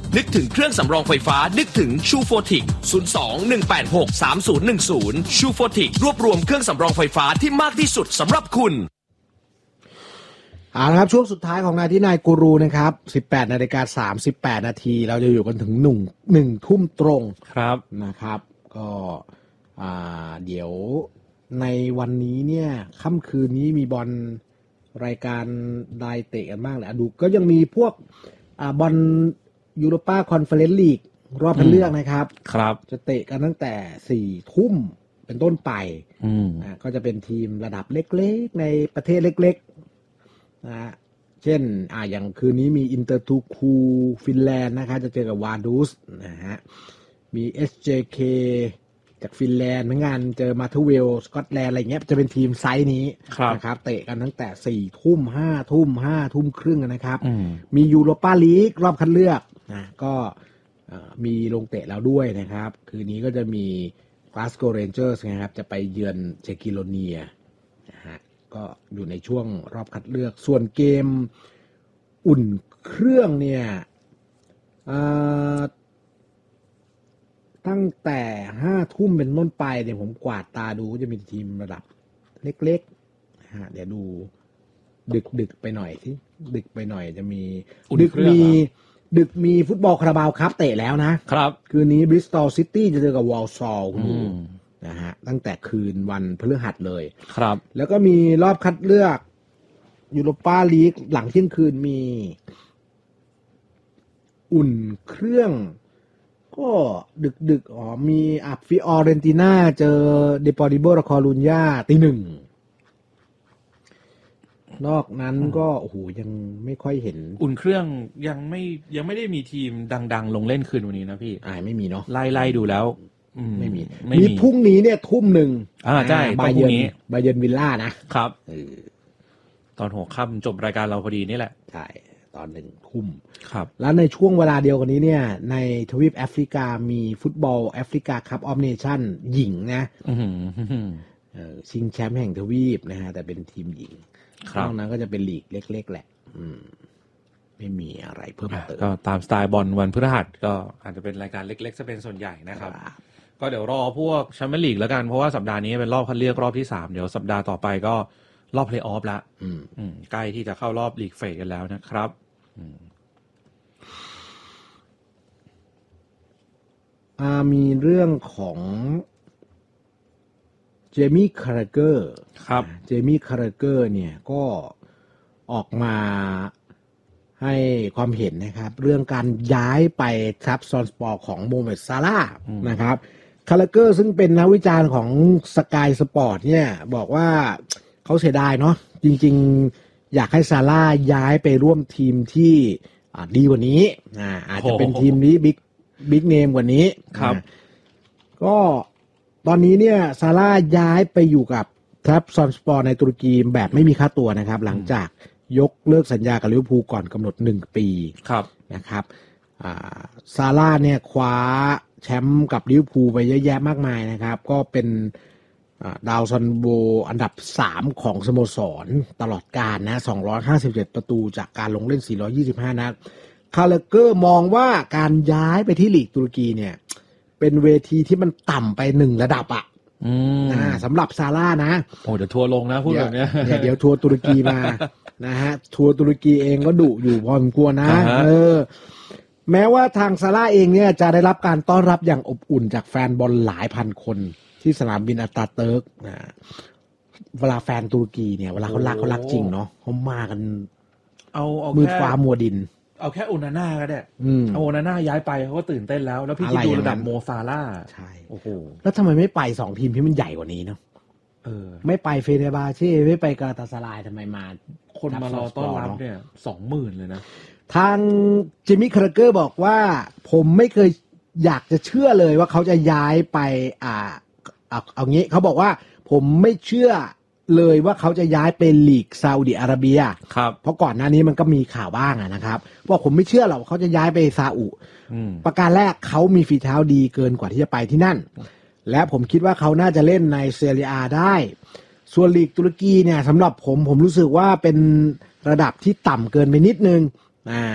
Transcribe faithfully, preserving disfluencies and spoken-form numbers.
นึกถึงเครื่องสำรองไฟฟ้านึกถึงชูโฟติกศูนย์ สอง หนึ่ง แปด หก สาม ศูนย์ หนึ่ง ศูนย์ชูโฟติกรวบรวมเครื่องสำรองไฟฟ้าที่มากที่สุดสำหรับคุณเอาละครับช่วงสุดท้ายของนายที่นายกูรูนะครับ สิบแปดนาฬิกาสามสิบแปดนาทีเราจะอยู่กันถึงหนึ่ง หนึ่งทุ่มตรงครับนะครับก็อ่าเดี๋ยวในวันนี้เนี่ยค่ำคืนนี้มีบอลรายการไดเตะกันบ้างแหละดูก็ยังมีพวกอ่าบอลยูโรป้าคอนเฟอเรนซ์ลีกรอบคัดเลือกนะครับครับจะเตะกันตั้งแต่สี่ทุ่มเป็นต้นไปอืมอ่าก็จะเป็นทีมระดับเล็กๆในประเทศเล็กๆนะเช่นอ่าอย่างคืนนี้มีอินเตอร์ทูคูฟินแลนด์นะคะจะเจอกับวาดูสนะฮะมี เอส เจ เค จากฟินแลนด์เหมือนกันเจอมาเทเวลสกอตแลนด์อะไรเงี้ยจะเป็นทีมไซส์นี้นะครับเตะกันตั้งแต่สี่ทุ่มห้าทุ่มห้าทุ่มครึ่งนะครับมียูโรปาลีกรอบคัดเลือกนะก็มีลงเตะแล้วด้วยนะครับคืนนี้ก็จะมีกลาสโกว์เรนเจอร์สนะครับจะไปเยือนเชกิโลเนียนะฮะก็อยู่ในช่วงรอบคัดเลือกส่วนเกมอุ่นเครื่องเนี่ยตั้งแต่ห้าทุ่มเป็นต้นไปเนี่ยผมกวาดตาดูก็จะมีทีมระดับเล็กๆนะฮะเดี๋ยวดูดึกดึกไปหน่อยที่ดึกไปหน่อยจะมีดึกมีดึกมีฟุตบอลคาราบาวคัพเตะแล้วนะครับคืนนี้บริสตอลซิตี้จะเจอกับวอลซอลคุณดูนะฮะตั้งแต่คืนวันพฤหัสเลยครับแล้วก็มีรอบคัดเลือกยูโรปาลีกหลังเที่ยงคืนมีอุ่นเครื่องก็ดึกๆอ๋อมีอัฟฟิออเรนติน่าเจอเดปอร์ติโบลาคอรูญญาตีหนึ่งนอกนั้นก็โอ้โหยังไม่ค่อยเห็นอุ่นเครื่องยังไม่ยังไม่ได้มีทีมดังๆลงเล่นคืนวันนี้นะพี่อ่าไม่มีเนาะไล่ๆดูแล้วไม่มีมีพรุ่งนี้เนี่ยทุ่มหนึ่งอ่าใช่บาเยิร์นบาเยิร์นวิลล่านะครับตอนหัวค่ำจบรายการเราพอดีนี่แหละใช่ตอนหนึ่งทุ่มครับแล้วในช่วงเวลาเดียวกันนี้เนี่ยในทวีปแอฟริกามีฟุตบอลแอฟริกาคัพออฟเนชั่นหญิงนะชิงแชมป์แห่งทวีปนะฮะแต่เป็นทีมหญิงนอกนั้นก็จะเป็นลีกเล็กๆแหละไม่มีอะไรเพิ่มเติมก็ตามสไตล์บอลวันพฤหัสก็อาจจะเป็นรายการเล็กๆจะเป็นส่วนใหญ่นะครับก็เดี๋ยวรอพวกแชมเปี้ยนลีกแล้วกันเพราะว่าสัปดาห์นี้เป็นรอบคัดเลือกรอบที่สามเดี๋ยวสัปดาห์ต่อไปก็รอบเพลย์ออฟละใกล้ที่จะเข้ารอบลีกเฟสกันแล้วนะครับมีเรื่องของเจมี่คาร์เกอร์ครับเจมี่คาร์เกอร์เนี่ยก็ออกมาให้ความเห็นนะครับเรื่องการย้ายไปทรัพซอนสปอร์ของโมฮัมเหม็ดซาลาห์นะครับคาร์เกอร์ซึ่งเป็นนักวิจารณ์ของสกายสปอร์ตเนี่ยบอกว่าเขาเสียดายเนาะจริงๆอยากให้ซาลาห์ย้ายไปร่วมทีมที่ดีกว่านี้อ่าอาจจะเป็นทีมนี้บิ๊กบิ๊กเนมกว่านี้ครับก็ตอนนี้เนี่ยซาร่าย้ายไปอยู่กับทรัพซอนสปอร์ในตุรกีแบบไม่มีค่าตัวนะครับหลังจากยกเลิกสัญญากับลิเวอร์พูลก่อนกำหนดหนึ่งปีครับนะครับซาร่าเนี่ยคว้าแชมป์กับลิเวอร์พูลไปเยอะแยะมากมายนะครับก็เป็นดาวซันโบอันดับสามของสโมสรตลอดกาลนะสองร้อยห้าสิบเจ็ดประตูจากการลงเล่นสี่ร้อยยี่สิบห้านัดคาร์เกอร์มองว่าการย้ายไปที่ลีกตุรกีเนี่ยเป็นเวทีที่มันต่ำไปหนึ่งระดับอ่ะอ่าสำหรับซาร่านะโอ้เดี๋ยวทัวร์ลงนะพูดแบบนี้เดี๋ยวทัวร์ตุรกีมานะฮะทัวร์ตุรกีเองก็ดุอยู่พอสมควรนะเออแม้ว่าทางซาร่าเองเนี่ยจะได้รับการต้อนรับอย่างอบอุ่นจากแฟนบอลหลายพันคนที่สนามบินอัตาเติร์กนะเวลาแฟนตุรกีเนี่ยเวลาเขารักเขารักจริงเนาะเขามากันเอาเอามือฟ้ามัวดินเอาแค่โอนาน่าก็ได้เอาโอนาน่าย้ายไปเขาก็ตื่นเต้นแล้วแล้วพี่คิดดูระดับโมซาร่าใช่โอ้โหแล้วทำไมไม่ไปสองทีมที่มันใหญ่กว่านี้เนาะเออไม่ไปเฟเนบาเช่ไม่ไปกาตาซารายทำไมมาคนมารอต้อนรับเนี่ยสองหมื่นเลยนะทางเจมี่คาร์เกอร์บอกว่าผมไม่เคยอยากจะเชื่อเลยว่าเขาจะย้ายไปอ่าเอาเอางี้เขาบอกว่าผมไม่เชื่อเลยว่าเขาจะย้ายไปลีกซาอุดิอาระเบียครับเพราะก่อนหน้านี้มันก็มีข่าวบ้างนะครับว่าผมไม่เชื่อหรอกเขาจะย้ายไปซาอุประการแรกเขามีฝีเท้าดีเกินกว่าที่จะไปที่นั่นและผมคิดว่าเขาน่าจะเล่นในเซเรียอาได้ส่วนลีกตุรกีเนี่ยสำหรับผมผมรู้สึกว่าเป็นระดับที่ต่ำเกินไปนิดนึงอ่า